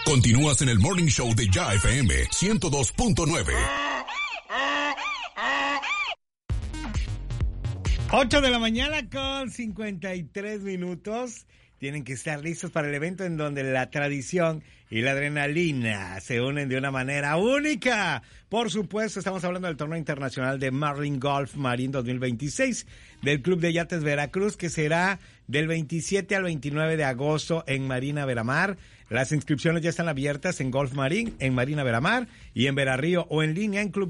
Continúas en el Morning Show de Ya FM 102.9. 8 de la mañana con 53 minutos. Tienen que estar listos para el evento en donde la tradición y la adrenalina se unen de una manera única. Por supuesto, estamos hablando del torneo internacional de Marlin Golf Marine 2026 del Club de Yates Veracruz, que será del 27 al 29 de agosto en Marina Veramar. Las inscripciones ya están abiertas en Golf Marine, en Marina Veramar y en Verarrío, o en línea en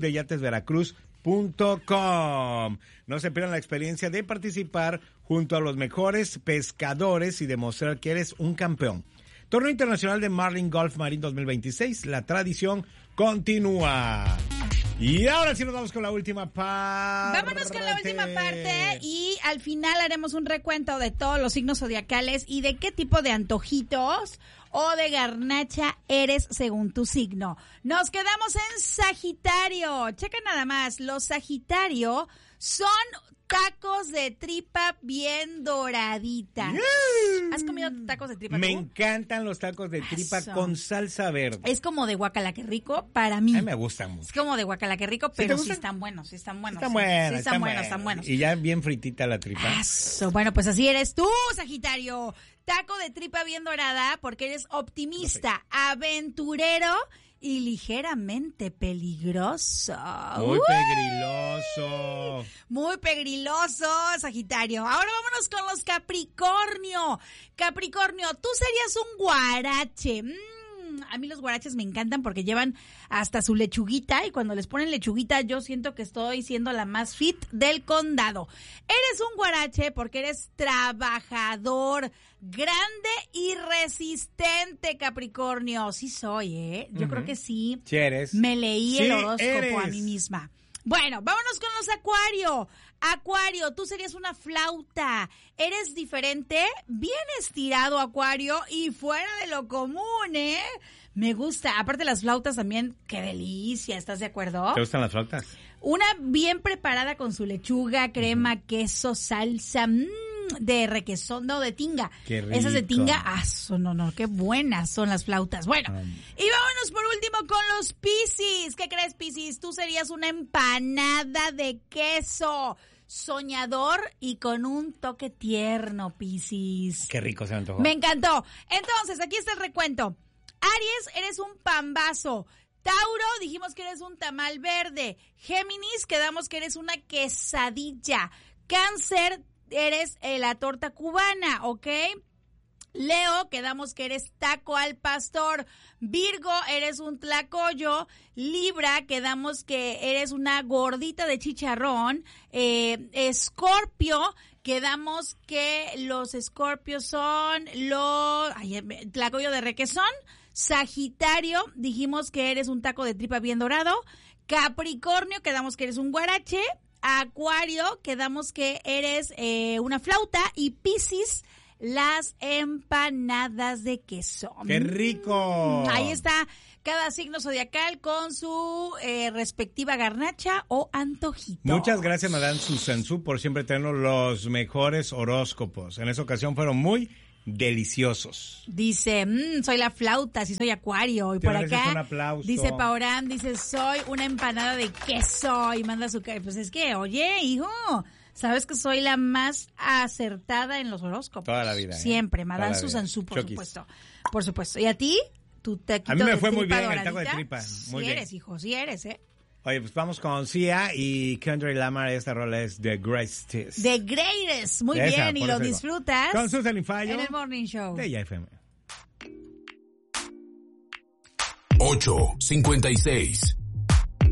clubdeyatesveracruz.com. No se pierdan la experiencia de participar junto a los mejores pescadores y demostrar que eres un campeón. Torneo Internacional de Marlin Golf Marine 2026, la tradición continúa. Y ahora sí nos vamos con la última parte. Vámonos con la última parte y al final haremos un recuento de todos los signos zodiacales y de qué tipo de antojitos o de garnacha eres según tu signo. Nos quedamos en Sagitario. Checa nada más, los Sagitario son tacos de tripa bien doradita. Yeah. ¿Has comido tacos de tripa? Me tú? encantan los tacos de tripa Eso. con salsa verde. Es como de guacala que rico para mí. A mí me gustan mucho. Es como de guacala que rico, ¿Sí pero te sí gustan? están buenos, sí están buenos. Están sí. buenos, Sí, están buenos. Y ya bien fritita la tripa. Eso, bueno, pues así eres tú, Sagitario. Taco de tripa bien dorada porque eres optimista, aventurero y ligeramente peligroso. Muy pegriloso. Muy pegriloso, Sagitario. Ahora vámonos con los Capricornio. Capricornio, tú serías un guarache. A mí los guaraches me encantan porque llevan hasta su lechuguita y cuando les ponen lechuguita yo siento que estoy siendo la más fit del condado. Eres un guarache porque eres trabajador, grande y resistente, Capricornio. Sí soy, ¿eh? Yo creo que sí. Sí eres. Me leí Sí el horóscopo eres. a mí misma. Bueno, vámonos con los Acuario. Acuario, tú serías una flauta. Eres diferente, bien estirado, Acuario, y fuera de lo común, ¿eh? Me gusta. Aparte las flautas también, qué delicia, ¿estás de acuerdo? ¿Te gustan las flautas? Una bien preparada con su lechuga, crema, queso, salsa, de requesón, no, de tinga. Qué rico. Esas de tinga, no, qué buenas son las flautas. Bueno, y vámonos por último con los Piscis. ¿Qué crees, Piscis? Tú serías una empanada de queso. Soñador y con un toque tierno, Piscis. Qué rico se me antojó. Me encantó. Entonces, aquí está el recuento. Aries, eres un pambazo. Tauro, dijimos que eres un tamal verde. Géminis, quedamos que eres una quesadilla. Cáncer, eres la torta cubana, ¿ok? Leo, quedamos que eres taco al pastor. Virgo, eres un tlacoyo. Libra, quedamos que eres una gordita de chicharrón. Escorpio, quedamos que los escorpios son los tlacoyo de requesón. Sagitario, dijimos que eres un taco de tripa bien dorado. Capricornio, quedamos que eres un guarache. Acuario, quedamos que eres una flauta. Y Piscis, las empanadas de queso. ¡Qué rico! Ahí está cada signo zodiacal con su respectiva garnacha o antojito. Muchas gracias, Madame Susansu, por siempre tenernos los mejores horóscopos. En esa ocasión fueron muy deliciosos. Dice, soy la flauta, sí soy Acuario. Y Te por mereces acá un aplauso. dice Paorán, dice, soy una empanada de queso. Y manda su... Pues es que, oye, hijo... Sabes que soy la más acertada en los horóscopos. Toda la vida. Siempre, Madame Susansu, por supuesto. Por supuesto. ¿Y a ti? Tu taquito a mí me de fue muy bien doradita. el taco de tripa. Muy bien. Eres, hijo, sí eres, ¿eh? Oye, pues vamos con Sia y Kendrick Lamar. Esta rola es The Greatest. The Greatest. Muy Esa, bien, y por lo eso digo. disfrutas Con Susan y Fallo. en el Morning Show. De Ya FM. 8:56.